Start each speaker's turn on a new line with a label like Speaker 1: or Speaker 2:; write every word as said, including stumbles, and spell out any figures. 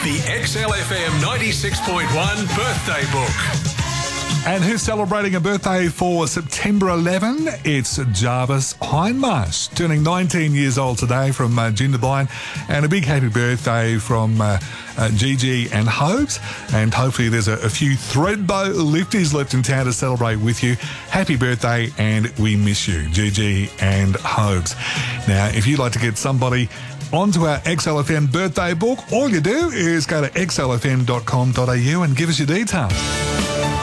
Speaker 1: The X L F M ninety-six point one birthday book.
Speaker 2: And who's celebrating a birthday for September eleventh? It's Jarvis Hindmarsh, turning nineteen years old today from uh, Jindabyne. And a big happy birthday from uh, uh, Gigi and Hobes. And hopefully there's a, a few Threadbow lifties left in town to celebrate with you. Happy birthday, and we miss you, Gigi and Hobes. Now, if you'd like to get somebody onto our X L F M birthday book, all you do is go to x l f m dot com dot a u and give us your details.